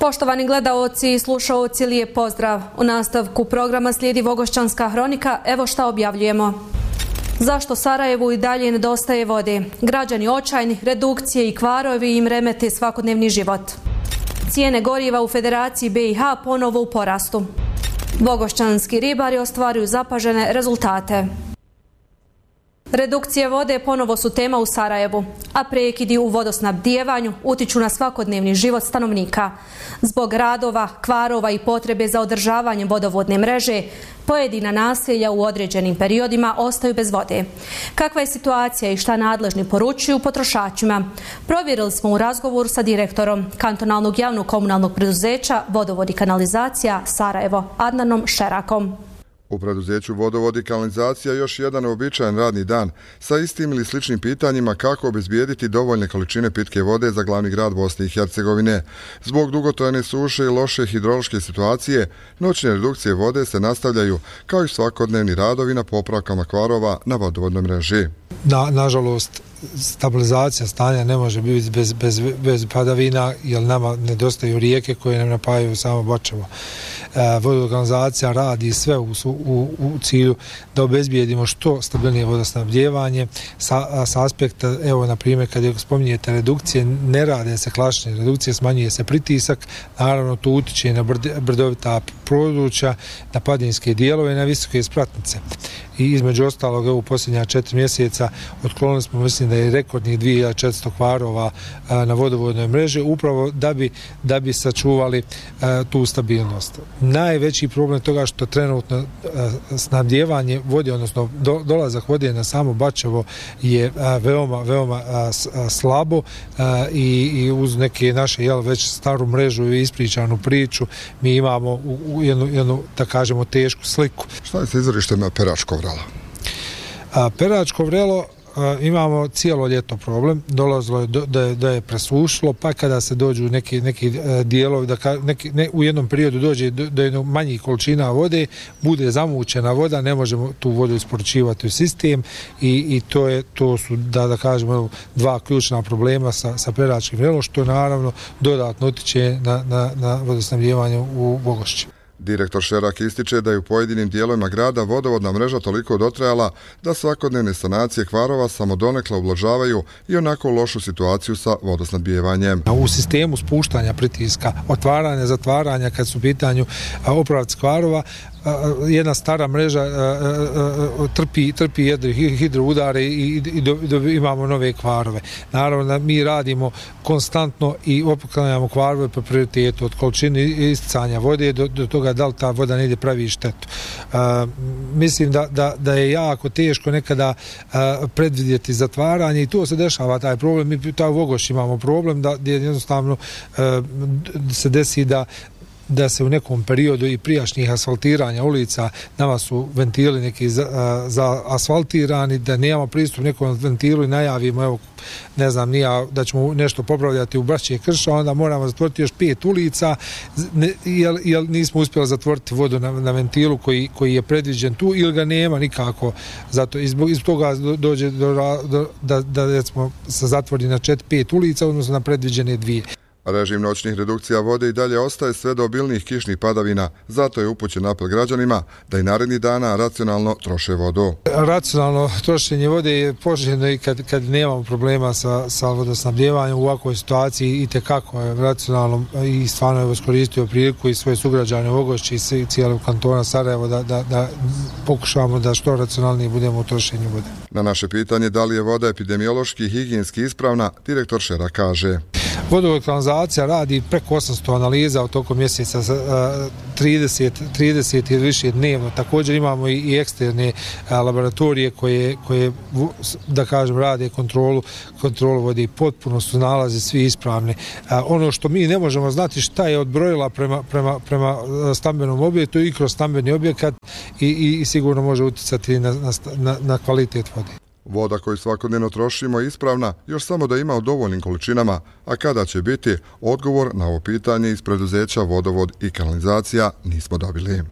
Poštovani gledaoci i slušaoci, lijep pozdrav. U nastavku programa slijedi Vogošćanska hronika. Evo šta objavljujemo. Zašto Sarajevu i dalje nedostaje vode? Građani očajni, redukcije i kvarovi im remete svakodnevni život. Cijene goriva u Federaciji BiH ponovo u porastu. Vogošćanski ribari ostvaruju zapažene rezultate. Redukcije vode ponovo su tema u Sarajevu, a prekidi u vodosnabdijevanju utiču na svakodnevni život stanovnika. Zbog radova, kvarova i potrebe za održavanjem vodovodne mreže, pojedina naselja u određenim periodima ostaju bez vode. Kakva je situacija i šta nadležni poručuju potrošačima? Provjerili smo u razgovoru sa direktorom kantonalnog javnog komunalnog preduzeća Vodovod i kanalizacija Sarajevo, Adnanom Šerakom. U preduzeću Vodovod i kanalizacija još jedan uobičajen radni dan sa istim ili sličnim pitanjima kako obezbijediti dovoljne količine pitke vode za glavni grad Bosne i Hercegovine. Zbog dugotrajne suše i loše hidrološke situacije, noćne redukcije vode se nastavljaju kao i svakodnevni radovi na popravkama kvarova na vodovodnoj mreži. Nažalost, stabilizacija stanja ne može biti bez padavina, jer nama nedostaju rijeke koje nam napajaju samo Bačevo. Vodokanalizacija radi sve u cilju da obezbijedimo što stabilnije vodosnabdijevanje sa aspekta, evo na primjer kad spominjete redukcije, ne rade se klasične redukcije, smanjuje se pritisak, naravno to utiče na brdovita područja, na padinske dijelove i na visoke spratnice. I između ostalog, u posljednja 4 mjeseca otklonili smo, mislim da je rekordnih 2400 kvarova na vodovodnoj mreži, upravo da bi sačuvali tu stabilnost. Najveći problem toga što trenutno snabdijevanje vode, odnosno dolazak vode na samo Bačevo je veoma slabo i uz neke naše već staru mrežu i ispričanu priču mi imamo jednu da kažemo tešku sliku. Šta je sa izvorištem Peračko vrelo? Peračko vrelo imamo cijelo ljeto problem, dolazilo je da je presušilo, pa kada se dođu neki dijelovi, u jednom periodu dođe do manjih količina vode, bude zamućena voda, ne možemo tu vodu isporučivati u sistem i to su da kažemo dva ključna problema sa Peračkim vrelom, što naravno dodatno utiče na vodosnabdijevanje u Vogošći. Direktor Šerak ističe da je u pojedinim dijelovima grada vodovodna mreža toliko dotrajala da svakodnevne sanacije kvarova samo donekle ublažavaju i onako lošu situaciju sa vodosnabdijevanjem. U sistemu spuštanja pritiska, otvaranja, zatvaranja kad su u pitanju opravci kvarova, jedna stara mreža trpi hidroudare i imamo nove kvarove. Naravno da mi radimo konstantno i opuklanjamo kvarove po prioritetu od količine isticanja vode do toga da li ta voda ne ide pravi štetu. Mislim da je jako teško nekada predvidjeti zatvaranje i to se dešava taj problem. Mi u Vogošći imamo problem da jednostavno se desi da se u nekom periodu i prijašnjih asfaltiranja ulica nama su ventili neki za asfaltirani, da nemamo pristup nekom ventilu i najavimo, evo, ne znam, da ćemo nešto popravljati u Braće Krša, onda moramo zatvoriti još 5 ulica, jer nismo uspjeli zatvoriti vodu na ventilu koji je predviđen tu ili ga nema nikako. Zato iz toga dođe da recimo se zatvori na 4-5 ulica, odnosno na predviđene 2. Režim noćnih redukcija vode i dalje ostaje sve do obilnih kišnih padavina, zato je upućen apel građanima da i narednih dana racionalno troše vodu. Racionalno trošenje vode je poželjno i kad nemamo problema sa vodosnabdijevanjem u ovakvoj situaciji i tekako je racionalno i stvarno je iskoristio priliku i svoje sugrađane u Vogošći i cijelog kantona Sarajevo da pokušavamo da što racionalnije budemo u trošenju vode. Na naše pitanje da li je voda epidemiološki i higijenski ispravna, direktor Šera kaže: Vodovod kanalizacija radi preko 800 analiza u toku mjeseca, 30 ili više dnevno. Također imamo i eksterne laboratorije koje da kažem rade kontrolu vode i potpuno su nalazi svi ispravni. Ono što mi ne možemo znati šta je odbrojila prema stambenom objektu i kroz stambeni objekat i sigurno može utjecati na kvalitet vode. Voda koju svakodnevno trošimo je ispravna, još samo da ima u dovoljnim količinama, a kada će biti, odgovor na ovo pitanje iz preduzeća Vodovod i kanalizacija nismo dobili.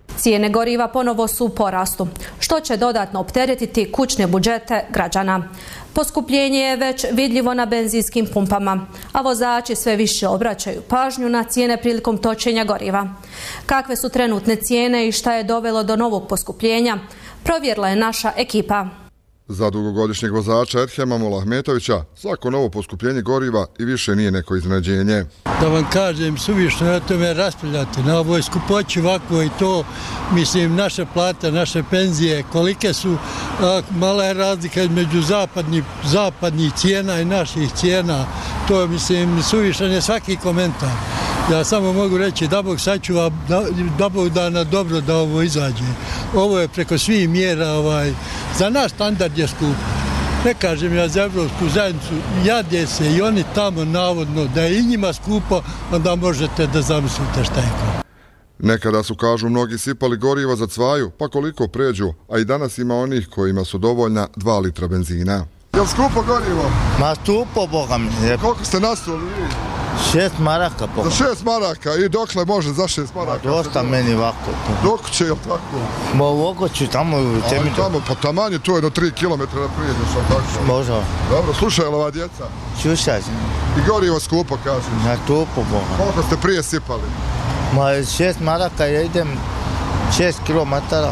Cijene goriva ponovo su u porastu, što će dodatno opteretiti kućne budžete građana. Poskupljenje je već vidljivo na benzinskim pumpama, a vozači sve više obraćaju pažnju na cijene prilikom točenja goriva. Kakve su trenutne cijene i šta je dovelo do novog poskupljenja, provjerila je naša ekipa. Za dugogodišnjeg vozača Edhema Mulahmetovića svako novo poskupljenje goriva i više nije neko iznenađenje. Da vam kažem, suvišno na tome raspravljati, na ovoj skupoći ovako i to, mislim, naše plate, naše penzije, kolike su, mala je razlika između zapadnih cijena i naših cijena, to, mislim, suvišan je svaki komentar. Ja samo mogu reći da Bog sačuva, da Bog da na dobro da ovo izađe. Ovo je preko svih mjera, za naš standard je skup. Ne kažem ja za Evropsku zajednicu, jade se i oni tamo navodno da je i njima skupo, onda možete da zamislite šta je ko. Nekada su, kažu mnogi, sipali goriva za cvaju, pa koliko pređu, a i danas ima onih kojima su dovoljna 2 litra benzina. Je li skupo gorivo? Ma skupo, boga mi. Koliko ste nasuli vi? 6 maraka. Za 6 maraka i dokle može za 6 maraka? Dosta meni ovako. Dok će, jel tako? Ma ovako ću tamo u temi. Pa tamanje to je do 3 km da prijedeš, ali tako? Može. Dobro, slušaj li ova djeca? Slušaj. I gorivo skupo, kažeš? Na skupo, boga. Koliko ste prije sipali? Ma 6 maraka ja idem 6 kilometara.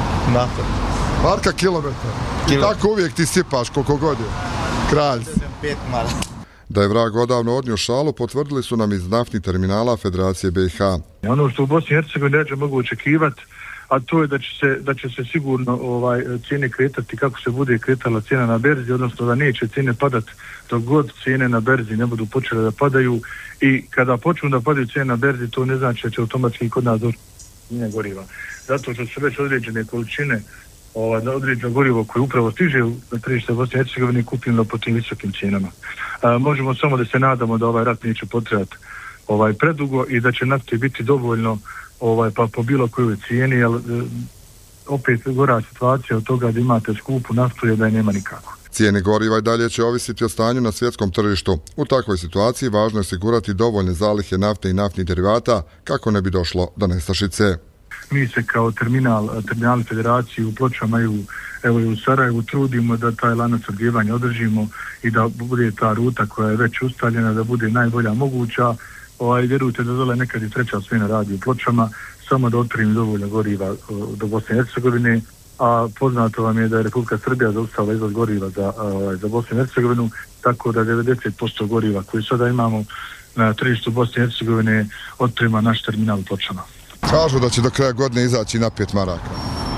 Marka kilometar? I tako uvijek ti sipaš koliko god je? Kralj. 5 maraka. Da je vrag odavno odnio šalu, potvrdili su nam iz naftnih terminala Federacije BiH. Ono što u Bosni i Hercegovini neće mogu očekivati, a to je da će se sigurno cijene kretati kako se bude kretala cijena na berzi, odnosno da neće cijene padati dok god cijene na berzi ne budu počele da padaju, i kada počnu da padaju cijene na berzi, to ne znači da će automatski kod nas doći goriva. Zato što su već određene količine određeno gorivo koje upravo stiže na tržište Bosne i Hercegovine kupimo po tim visokim cijenama. Možemo samo da se nadamo da ovaj rat neće potrajati predugo i da će nafte biti dovoljno pa po bilo kojoj cijeni, jer opet gora situacija od toga da imate skupu naftu je da je nema nikako. Cijene goriva i dalje će ovisiti o stanju na svjetskom tržištu. U takvoj situaciji važno je osigurati dovoljne zalihe nafte i naftnih derivata kako ne bi došlo do nestašice. Mi se kao terminali Federacije u Pločama i u Sarajevu trudimo da taj lanac snabdijevanja održimo i da bude ta ruta koja je već ustaljena, da bude najbolja moguća. Vjerujte da dole nekad i treća smjena radi u Pločama, samo da otvorimo dovoljno goriva do Bosne i Hercegovine, a poznato vam je da je Republika Srbija zaustavila izvoz goriva za Bosnu i Hercegovinu, tako da 90% goriva koji sada imamo na tržištu Bosne i Hercegovine otprema naš terminal u Pločama. Kažu da će do kraja godine izaći na 5 maraka.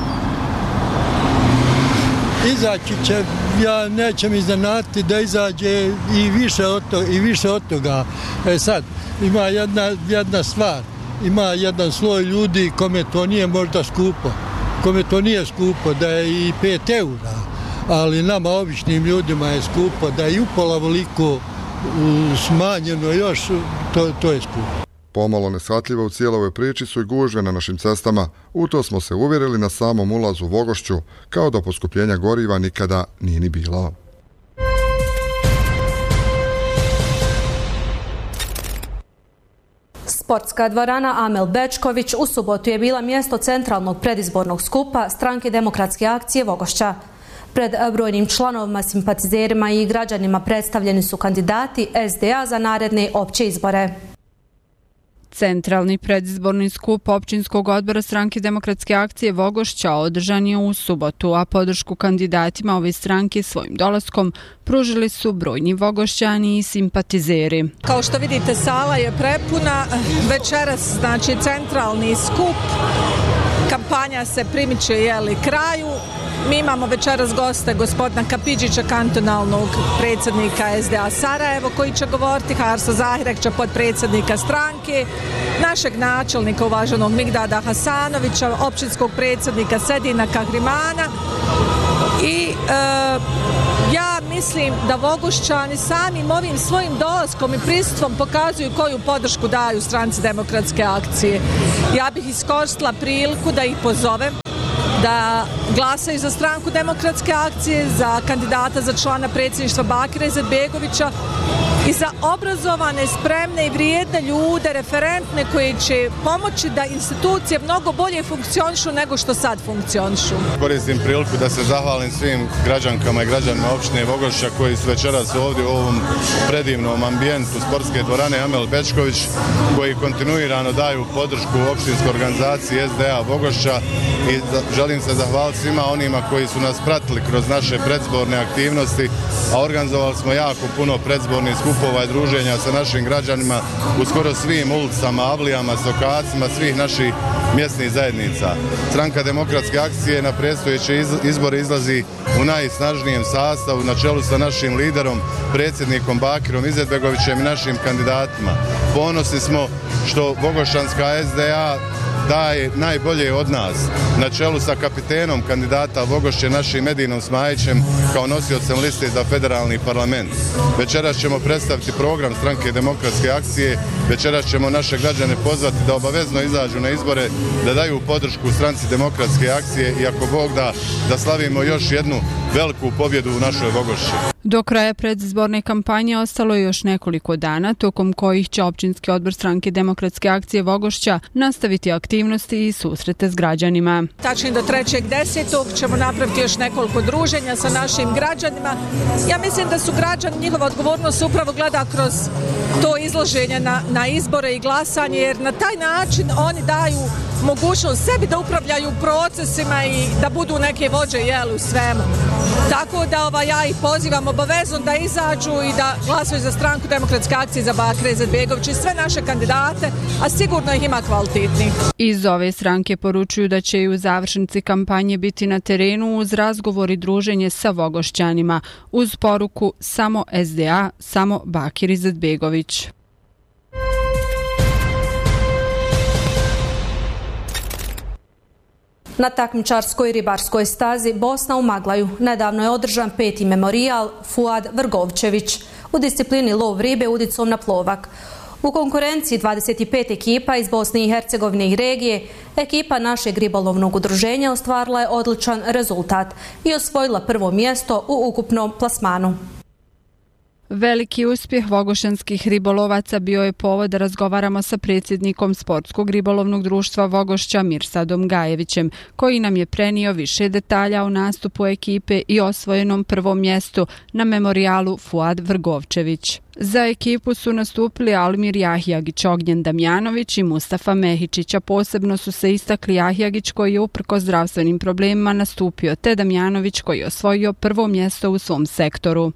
Izaći će, ja nećem iznenaditi da izađe i više od toga. Sad, ima jedna stvar, ima jedan sloj ljudi kome to nije možda skupo, kome to nije skupo, da je i 5 eura, ali nama običnim ljudima je skupo, da je i upola veliko smanjeno još, to je skupo. Pomalo neshvatljivo u cijeloj ovoj priči su i gužve na našim cestama. U to smo se uvjerili na samom ulazu u Vogošću, kao da poskupljenja goriva nikada nije ni bilo. Sportska dvorana Amel Bečković u subotu je bila mjesto centralnog predizbornog skupa Stranke demokratske akcije Vogošća. Pred brojnim članovima, simpatizerima i građanima predstavljeni su kandidati SDA za naredne opće izbore. Centralni predizborni skup općinskog odbora Stranke demokratske akcije Vogošća održan je u subotu, a podršku kandidatima ove stranke svojim dolaskom pružili su brojni Vogošćani i simpatizeri. Kao što vidite, sala je prepuna. Večeras, znači, centralni skup. Kampanja se primiče kraju. Mi imamo večeras goste gospodina Kapidžića, kantonalnog predsjednika SDA Sarajevo, koji će govoriti, Harsa Zahirekća, podpredsjednika stranke, našeg načelnika uvaženog Migdada Hasanovića, općinskog predsjednika Sedina Kahrimana. I ja mislim da Vogošćani samim ovim svojim dolaskom i prisustvom pokazuju koju podršku daju Stranci demokratske akcije. Ja bih iskoristila priliku da ih pozovem da glasaju za stranku Demokratske akcije, za kandidata za člana predsjedništva Bakira Izetbegovića i za obrazovane, spremne i vrijedne ljude, referentne koji će pomoći da institucije mnogo bolje funkcionišu nego što sad funkcionišu. Koristim priliku da se zahvalim svim građankama i građanima opštine Vogošća koji su večeras ovdje u ovom predivnom ambijentu sportske dvorane Amel Bečković, koji kontinuirano daju podršku opštinskoj organizaciji SDA Vogošća i želim se zahvaliti svima onima koji su nas pratili kroz naše predzborne aktivnosti, a organizovali smo jako puno predzbornih skupova i druženja sa našim građanima u skoro svim ulicama, avlijama, sokacima svih naših mjesnih zajednica. Stranka Demokratske akcije na predstojeće izbore izlazi u najsnažnijem sastavu na čelu sa našim liderom, predsjednikom Bakirom Izetbegovićem i našim kandidatima. Ponosni smo što Vogošćanska SDA daje najbolje od nas na čelu sa kapitenom kandidata Vogošće našim Medinom Smajićem kao nosiocem liste za federalni parlament. Večeras ćemo predstaviti program Stranke Demokratske akcije, večeras ćemo naše građane pozvati da obavezno izađu na izbore, da daju podršku Stranci Demokratske akcije i ako Bog da slavimo još jednu veliku pobjedu u našoj Vogošći. Do kraja predizborne kampanje ostalo je još nekoliko dana, tokom kojih će općinski odbor Stranke Demokratske akcije Vogošća nastaviti aktivnosti i susrete s građanima. Tačnije do 3.10. ćemo napraviti još nekoliko druženja sa našim građanima. Ja mislim da su građani, njihova odgovornost upravo gleda kroz to izlaženje na izbore i glasanje, jer na taj način oni daju mogućnost sebi da upravljaju procesima i da budu neke vođe u svemu. Tako da ja ih pozivam obavezno da izađu i da glasuju za Stranku Demokratske akcije, za Bakira Izetbegovića i sve naše kandidate, a sigurno ih ima kvalitetnih. Iz ove stranke poručuju da će i u završnici kampanje biti na terenu uz razgovor i druženje sa Vogošćanima, uz poruku samo SDA, samo Bakir Izetbegović. Na takmičarskoj ribarskoj stazi Bosna u Maglaju nedavno je održan 5. memorijal Fuad Vrgovčević u disciplini lov ribe udicom na plovak. U konkurenciji 25 ekipa iz Bosne i Hercegovine i regije, ekipa našeg ribolovnog udruženja ostvarila je odličan rezultat i osvojila prvo mjesto u ukupnom plasmanu. Veliki uspjeh vogošćanskih ribolovaca bio je povod da razgovaramo sa predsjednikom Sportskog ribolovnog društva Vogošća Mirsadom Gajevićem, koji nam je prenio više detalja o nastupu ekipe i osvojenom prvom mjestu na memorijalu Fuad Vrgovčević. Za ekipu su nastupili Almir Jahjagić, Ognjen Damjanović i Mustafa Mehičić, a posebno su se istakli Jahjagić koji je uprkos zdravstvenim problemima nastupio, te Damjanović koji je osvojio prvo mjesto u svom sektoru.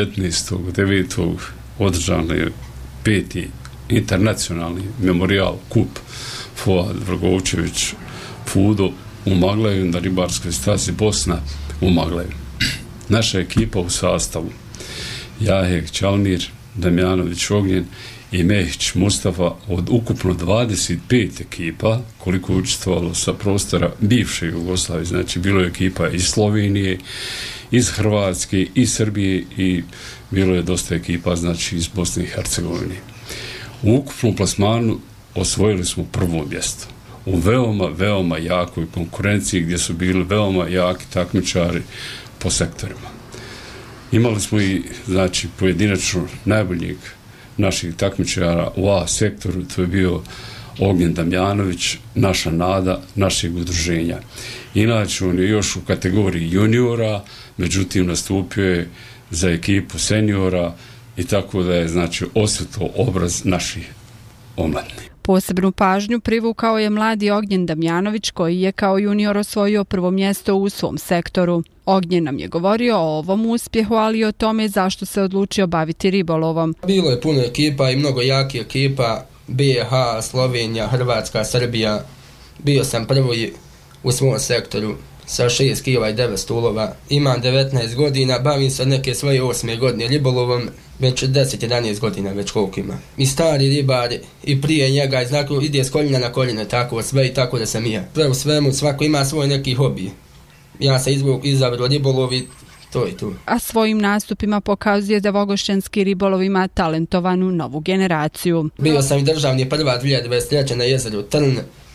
19.9. održan je 5. internacionalni memorijal kup Fuad Vrgovčević Fudo u Maglaju na ribarskoj stazi Bosna u Maglaju. Naša ekipa u sastavu Jahjagić Almir, Damjanović Ognjen i Mehić Mustafa od ukupno 25 ekipa koliko je učestvovalo sa prostora bivše Jugoslavije, znači bilo je ekipa iz Slovenije, iz Hrvatske, iz Srbije i bilo je dosta ekipa znači iz Bosne i Hercegovine. U ukupnom plasmanu osvojili smo prvo mjesto u veoma jakoj konkurenciji gdje su bili veoma jaki takmičari po sektorima. Imali smo i znači pojedinačno najboljeg naših takmičara u A sektoru, to je bio Ognjen Damjanović, naša nada našeg udruženja. Inače on je još u kategoriji juniora, međutim nastupio je za ekipu seniora i tako da je znači osvetlo obraz naših omladnih. Posebnu pažnju privukao je mladi Ognjen Damjanović koji je kao junior osvojio prvo mjesto u svom sektoru. Ognjen nam je govorio o ovom uspjehu, ali i o tome zašto se odlučio baviti ribolovom. Bilo je puno ekipa i mnogo jakih ekipa, BiH, Slovenija, Hrvatska, Srbija. Bio sam prvi u svom sektoru sa 6 kila i 9 ulova. Imam 19 godina, bavim se od neke svoje 8. godine ribolovom, već 10-11 godina već koliko ima. I stari ribari i prije njega ide s koljena na koljene, tako sve i tako da sam i ja. Sve u svemu, svako ima svoj neki hobi. Ja sam izabrao ribolov i to je to. A svojim nastupima pokazuje da vogošćanski ribolov ima talentovanu novu generaciju. Bio sam i državni prvak 2023. na jezeru Trn,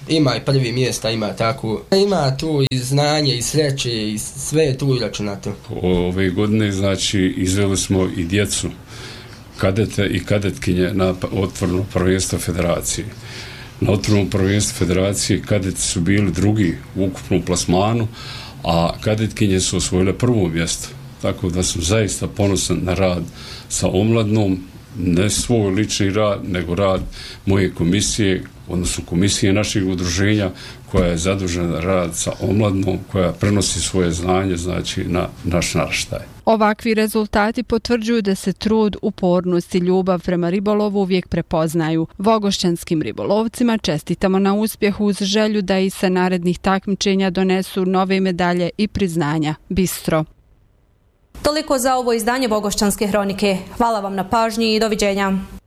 ima i prvi mjesta, ima tako. Ima tu i znanje i sreće i sve je tu uračunato. Ove godine, znači, izveli smo i djecu, kadete i kadetkinje na otvoreno prvenstvo federacije. Na otvorenom prvenstvu federacije kadeti su bili drugi u ukupnom plasmanu, a kadetkinje su osvojile prvo mjesto. Tako da sam zaista ponosan na rad sa omladnom, ne svoj lični rad, nego rad moje komisije, odnosno komisije našeg udruženja koja je zadužena rad sa omladnom, koja prenosi svoje znanje, znači, na naš naraštaj. Ovakvi rezultati potvrđuju da se trud, upornost i ljubav prema ribolovu uvijek prepoznaju. Vogošćanskim ribolovcima čestitamo na uspjehu uz želju da i sa narednih takmičenja donesu nove medalje i priznanja. Bistro. Toliko za ovo izdanje Vogošćanske hronike. Hvala vam na pažnji i doviđenja.